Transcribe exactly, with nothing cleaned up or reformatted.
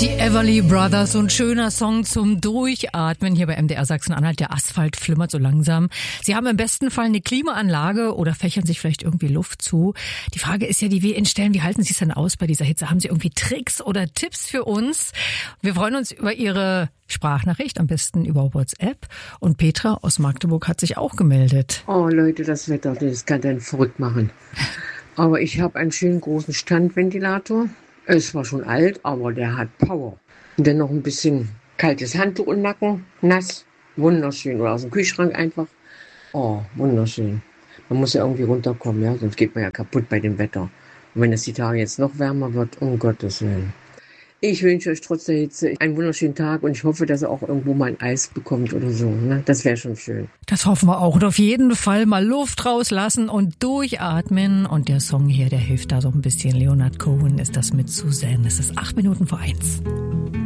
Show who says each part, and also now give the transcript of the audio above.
Speaker 1: Die Everly Brothers, so ein schöner Song zum Durchatmen hier bei M D R Sachsen-Anhalt. Der Asphalt flimmert so langsam. Sie haben im besten Fall eine Klimaanlage oder fächern sich vielleicht irgendwie Luft zu. Die Frage ist ja, die wir Ihnen stellen, wie halten Sie es denn aus bei dieser Hitze? Haben Sie irgendwie Tricks oder Tipps für uns? Wir freuen uns über Ihre Sprachnachricht, am besten über WhatsApp. Und Petra aus Magdeburg hat sich auch gemeldet.
Speaker 2: Oh Leute, das Wetter, das kann einen verrückt machen. Aber ich habe einen schönen großen Standventilator. Er ist zwar schon alt, aber der hat Power. Und dann noch ein bisschen kaltes Handtuch im Nacken, nass, wunderschön. Oder aus dem Kühlschrank einfach. Oh, wunderschön. Man muss ja irgendwie runterkommen, ja, sonst geht man ja kaputt bei dem Wetter. Und wenn es die Tage jetzt noch wärmer wird, um Gottes Willen. Ich wünsche euch trotz der Hitze einen wunderschönen Tag und ich hoffe, dass ihr auch irgendwo mal ein Eis bekommt oder so. Ne? Das wäre schon schön.
Speaker 1: Das hoffen wir auch. Und auf jeden Fall mal Luft rauslassen und durchatmen. Und der Song hier, der hilft da so ein bisschen. Leonard Cohen ist das mit Suzanne. Es ist acht Minuten vor eins.